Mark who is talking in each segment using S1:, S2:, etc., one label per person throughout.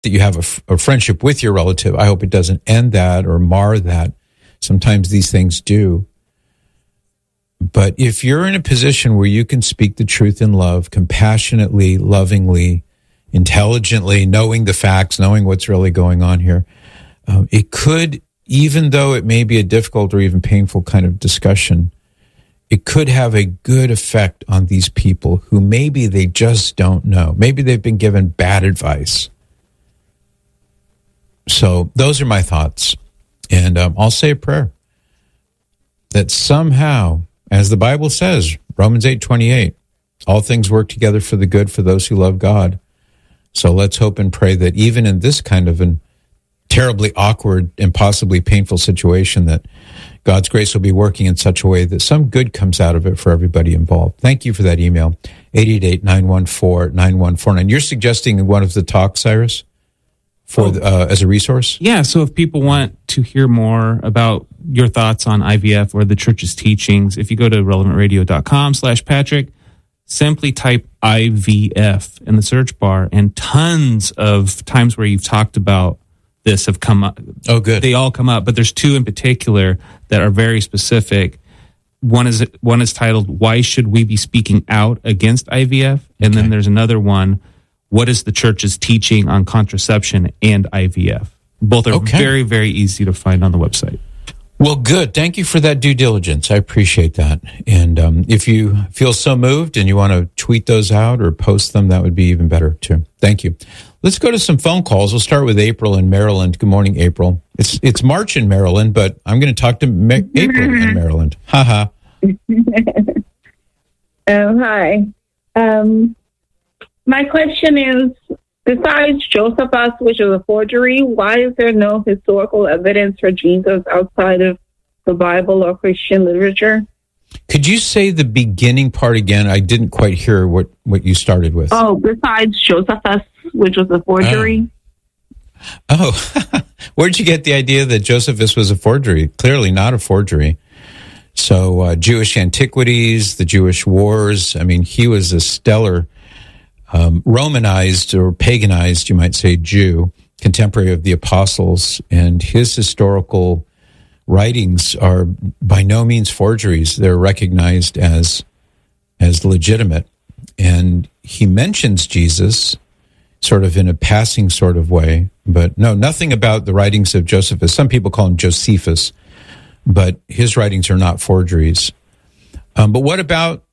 S1: that you have a friendship with your relative. I hope it doesn't end that or mar that. Sometimes these things do. But if you're in a position where you can speak the truth in love, compassionately, lovingly, intelligently, knowing the facts, knowing what's really going on here, it could, even though it may be a difficult or even painful kind of discussion, it could have a good effect on these people who maybe they just don't know. Maybe they've been given bad advice. So those are my thoughts. And I'll say a prayer that somehow, as the Bible says, Romans 8:28, all things work together for the good for those who love God. So let's hope and pray that even in this kind of an terribly awkward and possibly painful situation, that God's grace will be working in such a way that some good comes out of it for everybody involved. Thank you for that email, 888-914-9149. You're suggesting one of the talks, Cyrus, for as a resource?
S2: Yeah, so if people want to hear more about your thoughts on IVF or the church's teachings, if you go to relevantradio.com/Patrick, simply type IVF in the search bar, and tons of times where you've talked about this have come up.
S1: Oh, good.
S2: They all come up, but there's two in particular that are very specific. One is titled, "Why Should We Be Speaking Out Against IVF?" And then there's another one, "What is the church's teaching on contraception and IVF?" Both are very, very easy to find on the website.
S1: Well, good. Thank you for that due diligence. I appreciate that. And if you feel so moved and you want to tweet those out or post them, that would be even better too. Thank you. Let's go to some phone calls. We'll start with April in Maryland. Good morning, April. It's March in Maryland, but I'm going to talk to April in Maryland. Ha
S3: Hi. My question is, besides Josephus, which is a forgery, why is there no historical evidence for Jesus outside of the Bible or Christian literature?
S1: Could you say the beginning part again? I didn't quite hear what you started with.
S3: Oh, besides Josephus, which was a forgery.
S1: Oh, where'd you get the idea that Josephus was a forgery? Clearly not a forgery. So Jewish antiquities, the Jewish wars, I mean, he was a stellar Romanized or paganized, you might say, Jew, contemporary of the apostles, and his historical writings are by no means forgeries. They're recognized as legitimate. And he mentions Jesus sort of in a passing sort of way, but no, nothing about the writings of Josephus. Some people call him Josephus, but his writings are not forgeries. But what about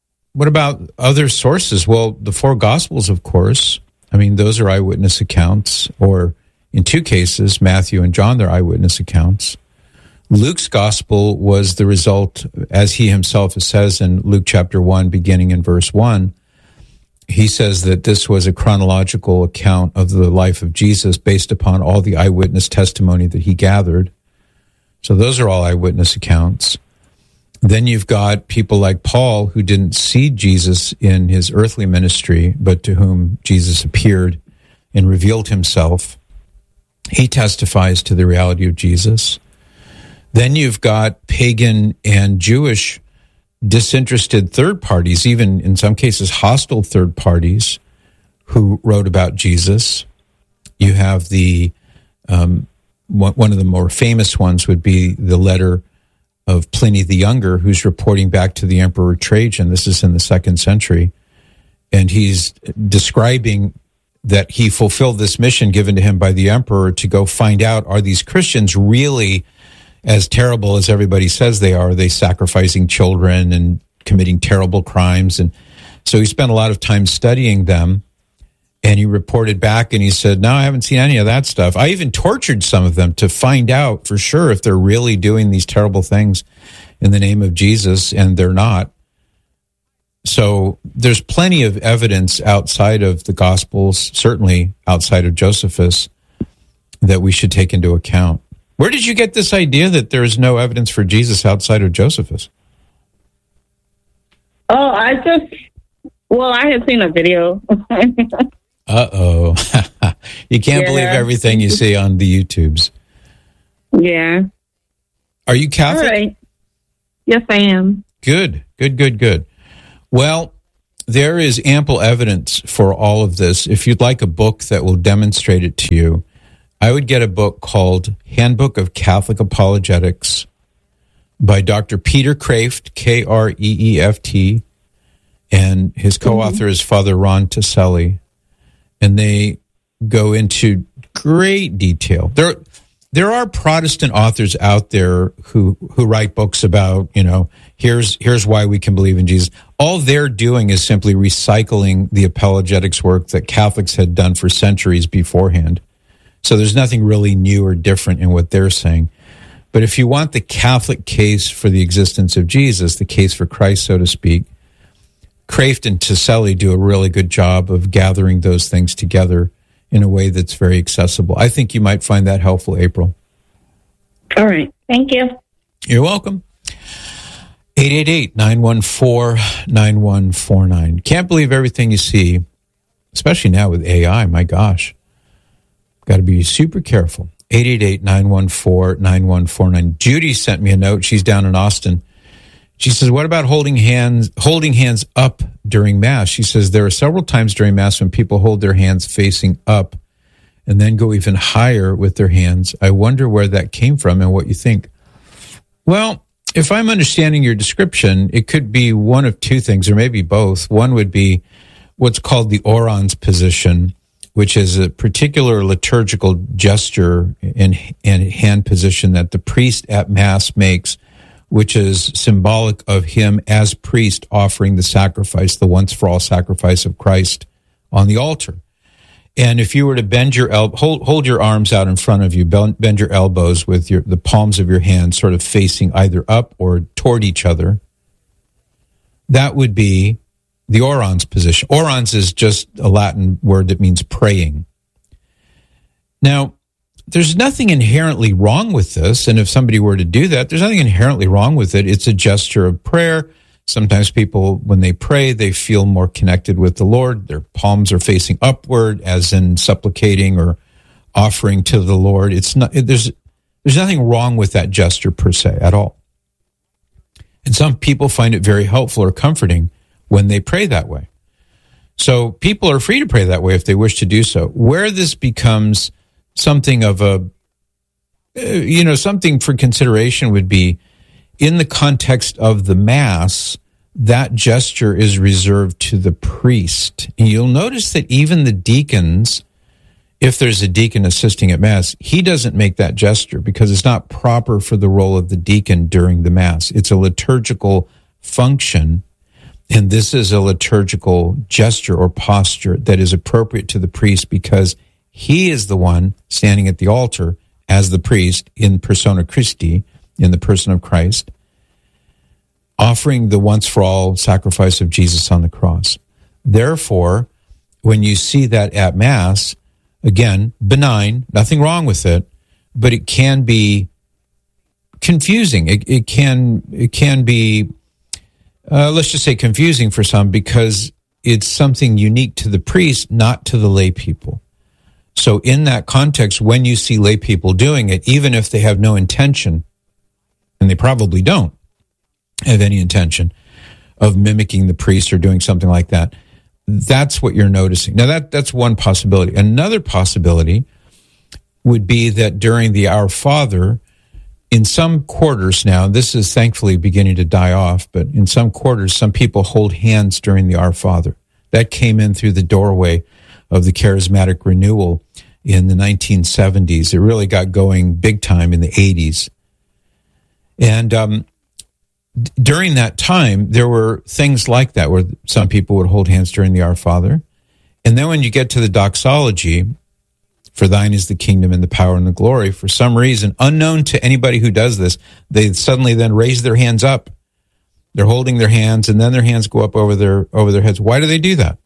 S1: other sources? Well, the four Gospels, of course. I mean, those are eyewitness accounts, or in two cases, Matthew and John, they're eyewitness accounts. Luke's Gospel was the result, as he himself says in Luke chapter 1, beginning in verse 1, he says that this was a chronological account of the life of Jesus based upon all the eyewitness testimony that he gathered. So those are all eyewitness accounts. Then you've got people like Paul, who didn't see Jesus in his earthly ministry, but to whom Jesus appeared and revealed himself. He testifies to the reality of Jesus. Then you've got pagan and Jewish disinterested third parties, even in some cases hostile third parties, who wrote about Jesus. You have the one of the more famous ones would be the letter of Pliny the Younger, who's reporting back to the Emperor Trajan. This is in the 2nd century. And he's describing that he fulfilled this mission given to him by the emperor to go find out, are these Christians really as terrible as everybody says they are? Are they sacrificing children and committing terrible crimes? And so he spent a lot of time studying them. And he reported back and he said, no, I haven't seen any of that stuff. I even tortured some of them to find out for sure if they're really doing these terrible things in the name of Jesus, and they're not. So there's plenty of evidence outside of the Gospels, certainly outside of Josephus, that we should take into account. Where did you get this idea that there is no evidence for Jesus outside of Josephus?
S3: Oh, I had seen a video.
S1: Uh-oh. You can't believe everything you see on the YouTubes.
S3: Yeah.
S1: Are you Catholic?
S3: All right. Yes, I am.
S1: Good. Well, there is ample evidence for all of this. If you'd like a book that will demonstrate it to you, I would get a book called Handbook of Catholic Apologetics by Dr. Peter Kreeft, Kreeft, and his co-author is Father Ron Taselli. And they go into great detail. There are Protestant authors out there who write books about, here's why we can believe in Jesus. All they're doing is simply recycling the apologetics work that Catholics had done for centuries beforehand. So there's nothing really new or different in what they're saying. But if you want the Catholic case for the existence of Jesus, the case for Christ, so to speak, Kreeft and Taselli do a really good job of gathering those things together in a way that's very accessible. I think you might find that helpful, April.
S3: All right. Thank you.
S1: You're welcome. 888-914-9149. Can't believe everything you see, especially now with AI. My gosh. Got to be super careful. 888-914-9149. Judy sent me a note. She's down in Austin. She says, what about holding hands up during Mass? She says, there are several times during Mass when people hold their hands facing up and then go even higher with their hands. I wonder where that came from and what you think. Well, if I'm understanding your description, it could be one of two things, or maybe both. One would be what's called the orans position, which is a particular liturgical gesture and hand position that the priest at Mass makes, which is symbolic of him as priest offering the sacrifice, the once-for-all sacrifice of Christ on the altar. And if you were to bend your hold your arms out in front of you, bend your elbows with the palms of your hands sort of facing either up or toward each other, that would be the orans position. Orans is just a Latin word that means praying. Now, there's nothing inherently wrong with this, and if somebody were to do that, there's nothing inherently wrong with it. It's a gesture of prayer. Sometimes people, when they pray, they feel more connected with the Lord. Their palms are facing upward, as in supplicating or offering to the Lord. It's not. There's nothing wrong with that gesture per se at all. And some people find it very helpful or comforting when they pray that way. So people are free to pray that way if they wish to do so. Where this becomes something of something for consideration would be in the context of the Mass, that gesture is reserved to the priest. And you'll notice that even the deacons, if there's a deacon assisting at Mass, he doesn't make that gesture because it's not proper for the role of the deacon during the Mass. It's a liturgical function, and this is a liturgical gesture or posture that is appropriate to the priest because he is the one standing at the altar as the priest in persona Christi, in the person of Christ, offering the once-for-all sacrifice of Jesus on the cross. Therefore, when you see that at Mass, again, benign, nothing wrong with it, but it can be confusing. It can be, let's just say confusing for some because it's something unique to the priest, not to the lay people. So in that context, when you see lay people doing it, even if they have no intention, and they probably don't have any intention of mimicking the priest or doing something like that, that's what you're noticing. Now, that's one possibility. Another possibility would be that during the Our Father, in some quarters now, this is thankfully beginning to die off, but in some quarters, some people hold hands during the Our Father. That came in through the doorway of the charismatic renewal in the 1970s. It really got going big time in the 80s. And during that time, there were things like that where some people would hold hands during the Our Father. And then when you get to the doxology, for thine is the kingdom and the power and the glory, for some reason, unknown to anybody who does this, they suddenly then raise their hands up. They're holding their hands, and then their hands go up over their heads. Why do they do that?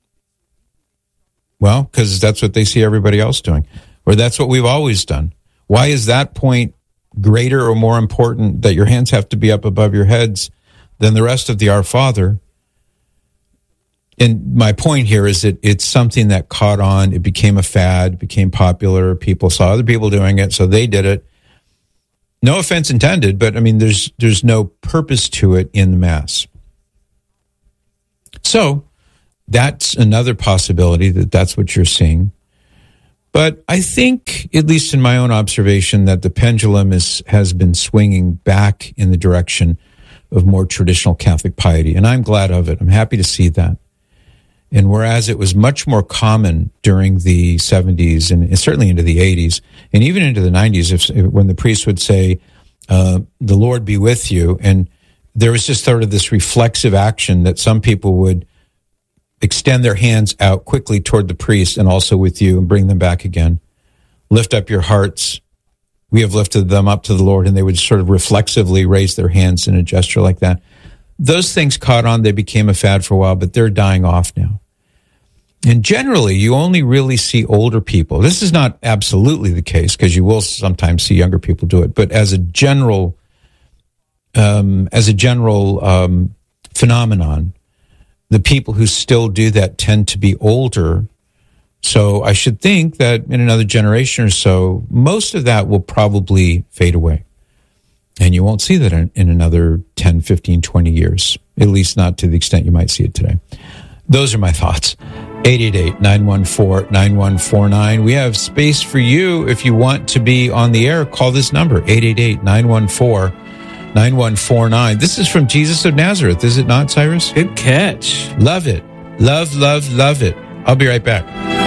S1: Well, because that's what they see everybody else doing, or that's what we've always done. Why is that point greater or more important that your hands have to be up above your heads than the rest of the Our Father? And my point here is that it's something that caught on. It became a fad, became popular. People saw other people doing it, so they did it. No offense intended, but I mean, there's no purpose to it in the Mass. So that's another possibility that's what you're seeing. But I think, at least in my own observation, that the pendulum has been swinging back in the direction of more traditional Catholic piety. And I'm glad of it. I'm happy to see that. And whereas it was much more common during the 70s and certainly into the 80s and even into the 90s, when the priest would say, the Lord be with you, and there was just sort of this reflexive action that some people would extend their hands out quickly toward the priest and also with you and bring them back again. Lift up your hearts. We have lifted them up to the Lord, and they would sort of reflexively raise their hands in a gesture like that. Those things caught on. They became a fad for a while, but they're dying off now. And generally, you only really see older people. This is not absolutely the case because you will sometimes see younger people do it. But as a general phenomenon, the people who still do that tend to be older. So I should think that in another generation or so, most of that will probably fade away. And you won't see that in another 10, 15, 20 years, at least not to the extent you might see it today. Those are my thoughts. 888-914-9149. We have space for you if you want to be on the air. Call this number, 888-914-9149. This is from Jesus of Nazareth, is it not, Cyrus?
S2: Good catch.
S1: Love it. Love, love, love it. I'll be right back.